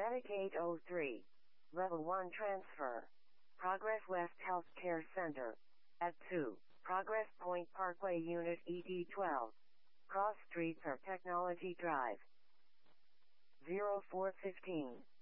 Medicaid 03. Level 1 transfer. Progress West Healthcare Center. At 2. Progress Point Parkway Unit ED12. Cross Streets or Technology Drive. 0415.